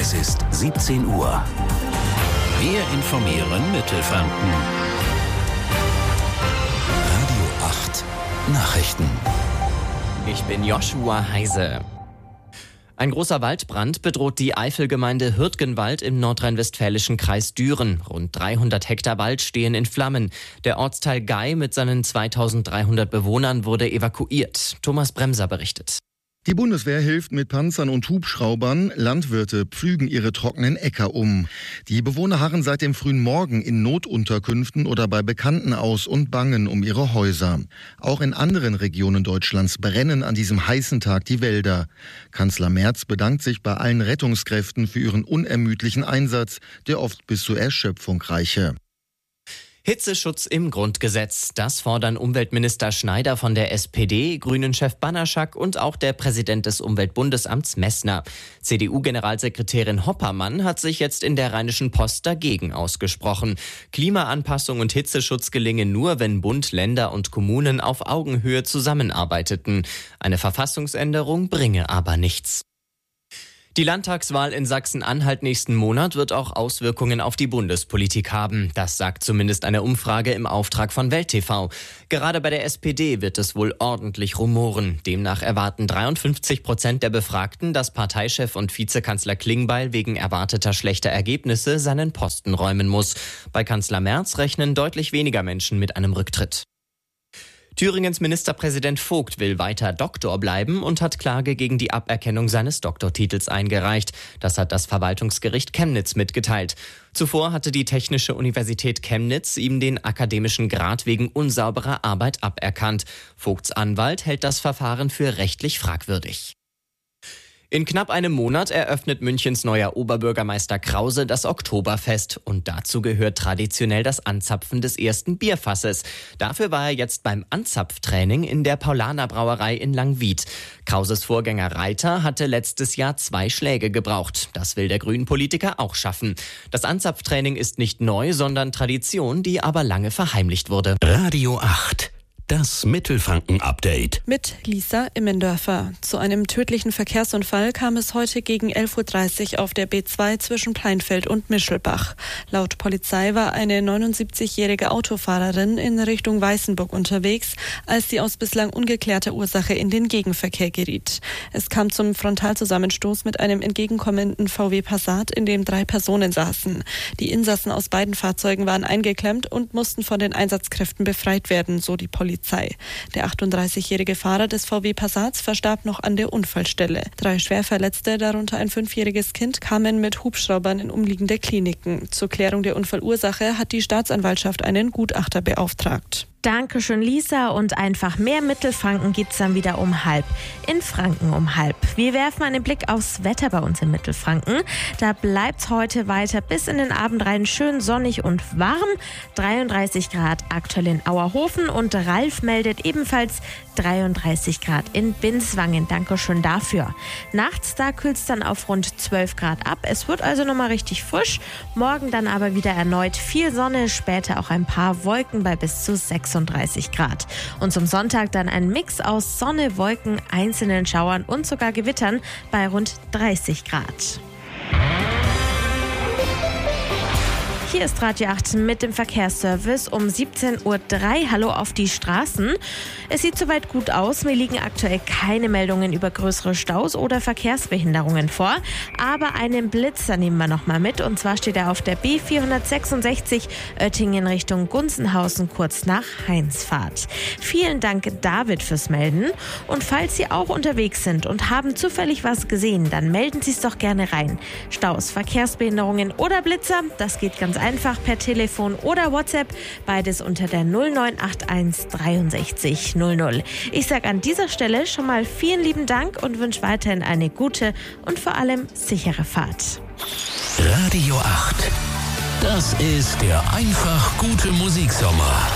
Es ist 17 Uhr. Wir informieren Mittelfranken. Radio 8 Nachrichten. Ich bin Joshua Heise. Ein großer Waldbrand bedroht die Eifelgemeinde Hürtgenwald im nordrhein-westfälischen Kreis Düren. Rund 300 Hektar Wald stehen in Flammen. Der Ortsteil Gei mit seinen 2300 Bewohnern wurde evakuiert. Thomas Bremser berichtet. Die Bundeswehr hilft mit Panzern und Hubschraubern. Landwirte pflügen ihre trockenen Äcker um. Die Bewohner harren seit dem frühen Morgen in Notunterkünften oder bei Bekannten aus und bangen um ihre Häuser. Auch in anderen Regionen Deutschlands brennen an diesem heißen Tag die Wälder. Kanzler Merz bedankt sich bei allen Rettungskräften für ihren unermüdlichen Einsatz, der oft bis zur Erschöpfung reiche. Hitzeschutz im Grundgesetz. Das fordern Umweltminister Schneider von der SPD, Grünen-Chef Banaschak und auch der Präsident des Umweltbundesamts Messner. CDU-Generalsekretärin Hoppermann hat sich jetzt in der Rheinischen Post dagegen ausgesprochen. Klimaanpassung und Hitzeschutz gelingen nur, wenn Bund, Länder und Kommunen auf Augenhöhe zusammenarbeiteten. Eine Verfassungsänderung bringe aber nichts. Die Landtagswahl in Sachsen-Anhalt nächsten Monat wird auch Auswirkungen auf die Bundespolitik haben. Das sagt zumindest eine Umfrage im Auftrag von Welt TV. Gerade bei der SPD wird es wohl ordentlich rumoren. Demnach erwarten 53% der Befragten, dass Parteichef und Vizekanzler Klingbeil wegen erwarteter schlechter Ergebnisse seinen Posten räumen muss. Bei Kanzler Merz rechnen deutlich weniger Menschen mit einem Rücktritt. Thüringens Ministerpräsident Vogt will weiter Doktor bleiben und hat Klage gegen die Aberkennung seines Doktortitels eingereicht. Das hat das Verwaltungsgericht Chemnitz mitgeteilt. Zuvor hatte die Technische Universität Chemnitz ihm den akademischen Grad wegen unsauberer Arbeit aberkannt. Vogts Anwalt hält das Verfahren für rechtlich fragwürdig. In knapp einem Monat eröffnet Münchens neuer Oberbürgermeister Krause das Oktoberfest. Und dazu gehört traditionell das Anzapfen des ersten Bierfasses. Dafür war er jetzt beim Anzapftraining in der Paulaner Brauerei in Langwied. Krauses Vorgänger Reiter hatte letztes Jahr 2 Schläge gebraucht. Das will der Grünen-Politiker auch schaffen. Das Anzapftraining ist nicht neu, sondern Tradition, die aber lange verheimlicht wurde. Radio 8. Das Mittelfranken-Update. Mit Lisa Immendörfer. Zu einem tödlichen Verkehrsunfall kam es heute gegen 11.30 Uhr auf der B2 zwischen Pleinfeld und Mischelbach. Laut Polizei war eine 79-jährige Autofahrerin in Richtung Weißenburg unterwegs, als sie aus bislang ungeklärter Ursache in den Gegenverkehr geriet. Es kam zum Frontalzusammenstoß mit einem entgegenkommenden VW Passat, in dem 3 Personen saßen. Die Insassen aus beiden Fahrzeugen waren eingeklemmt und mussten von den Einsatzkräften befreit werden, so die Polizei. Der 38-jährige Fahrer des VW Passats verstarb noch an der Unfallstelle. 3 Schwerverletzte, darunter ein 5-jähriges Kind, kamen mit Hubschraubern in umliegende Kliniken. Zur Klärung der Unfallursache hat die Staatsanwaltschaft einen Gutachter beauftragt. Dankeschön, Lisa. Und einfach mehr Mittelfranken gibt's dann wieder um 12:30 in Franken um 12:30. Wir werfen einen Blick aufs Wetter bei uns in Mittelfranken. Da bleibt's heute weiter bis in den Abend rein schön sonnig und warm. 33 Grad aktuell in Auerhofen und Ralf meldet ebenfalls 33 Grad in Binswangen. Dankeschön dafür. Nachts, da kühlt's dann auf rund 12 Grad ab. Es wird also nochmal richtig frisch. Morgen dann aber wieder erneut viel Sonne, später auch ein paar Wolken bei bis zu 36 Grad. Und zum Sonntag dann ein Mix aus Sonne, Wolken, einzelnen Schauern und sogar Gewittern bei rund 30 Grad. Hier ist Radio 8 mit dem Verkehrsservice um 17.03 Uhr. Hallo auf die Straßen. Es sieht soweit gut aus. Mir liegen aktuell keine Meldungen über größere Staus oder Verkehrsbehinderungen vor. Aber einen Blitzer nehmen wir noch mal mit. Und zwar steht er auf der B466 Oettingen Richtung Gunzenhausen kurz nach Heinsfahrt. Vielen Dank, David, fürs Melden. Und falls Sie auch unterwegs sind und haben zufällig was gesehen, dann melden Sie es doch gerne rein. Staus, Verkehrsbehinderungen oder Blitzer, das geht ganz einfach per Telefon oder WhatsApp, beides unter der 0981 63 00. Ich sage an dieser Stelle schon mal vielen lieben Dank und wünsche weiterhin eine gute und vor allem sichere Fahrt. Radio 8. Das ist der einfach gute Musiksommer.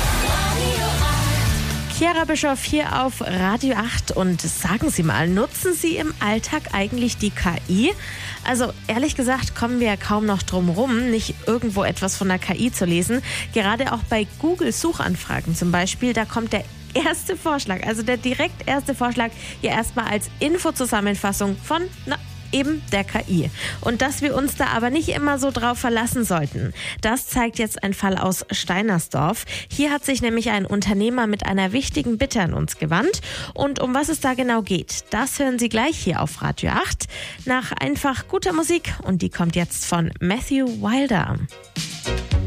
Chiara Bischoff hier auf Radio 8 und sagen Sie mal, nutzen Sie im Alltag eigentlich die KI? Also ehrlich gesagt kommen wir ja kaum noch drum rum, nicht irgendwo etwas von der KI zu lesen. Gerade auch bei Google-Suchanfragen zum Beispiel, da kommt der erste Vorschlag, also der direkt erste Vorschlag, hier erstmal als Infozusammenfassung von eben der KI. Und dass wir uns da aber nicht immer so drauf verlassen sollten. Das zeigt jetzt ein Fall aus Steinersdorf. Hier hat sich nämlich ein Unternehmer mit einer wichtigen Bitte an uns gewandt. Und um was es da genau geht, das hören Sie gleich hier auf Radio 8. Nach einfach guter Musik. Und die kommt jetzt von Matthew Wilder.